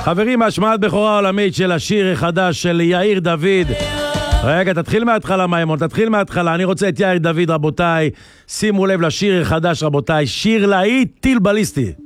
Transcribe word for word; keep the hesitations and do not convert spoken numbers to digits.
חברים, השמעת בכורה עולמית של השיר החדש של יאיר דוד. רגע, תתחיל מההתחלה, מימון, תתחיל מההתחלה. אני רוצה את יאיר דוד, רבותיי. שימו לב לשיר החדש, רבותיי. שיר להיט טיל בליסטי.